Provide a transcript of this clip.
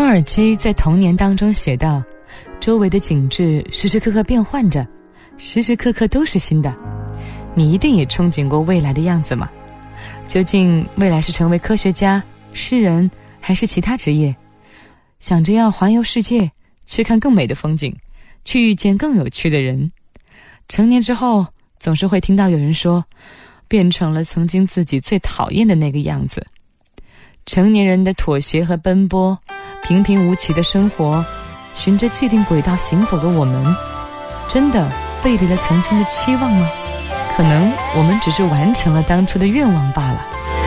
尔基在童年当中写道，周围的景致时时刻刻变换着，时时刻刻都是新的。你一定也憧憬过未来的样子吗？究竟未来是成为科学家、诗人，还是其他职业？想着要环游世界，去看更美的风景，去遇见更有趣的人。成年之后，总是会听到有人说，变成了曾经自己最讨厌的那个样子。成年人的妥协和奔波，平平无奇的生活，循着既定轨道行走的我们，真的背离了曾经的期望吗？可能我们只是完成了当初的愿望罢了。